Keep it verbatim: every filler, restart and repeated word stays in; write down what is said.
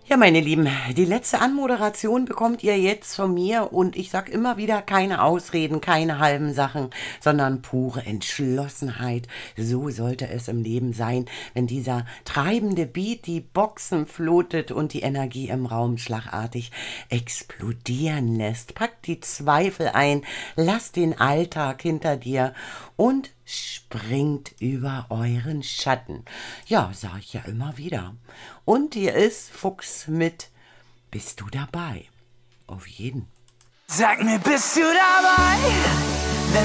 Ja, meine Lieben, die letzte Anmoderation bekommt ihr jetzt von mir und ich sag immer wieder keine Ausreden, keine halben Sachen, sondern pure Entschlossenheit. So sollte es im Leben sein, wenn dieser treibende Beat die Boxen flutet und die Energie im Raum schlagartig explodieren lässt. Packt die Zweifel ein, lasst den Alltag hinter dir und springt über euren Schatten. Ja, sag ich ja immer wieder. Und hier ist Fuchs mit Bist du dabei? Auf jeden. Sag mir, bist du dabei? Wenn